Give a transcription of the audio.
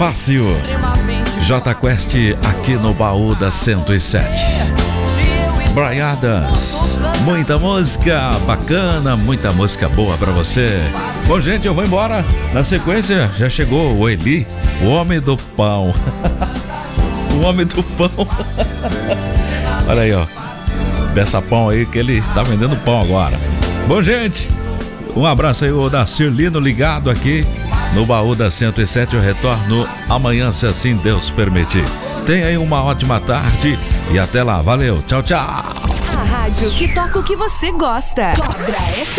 fácil. J Quest aqui no baú da 107. Bryan Adams, muita música bacana, muita música boa pra você. Bom, gente, eu vou embora. Na sequência, já chegou o Eli, o homem do pão. O homem do pão. Olha aí, ó. Dessa pão aí que ele tá vendendo pão agora. Bom, gente, um abraço aí, o Dacir Lino ligado aqui no baú da 107. Eu retorno amanhã, se assim Deus permitir. Tenha aí uma ótima tarde e até lá. Valeu, tchau, tchau. A rádio que toca o que você gosta. Cobra FM.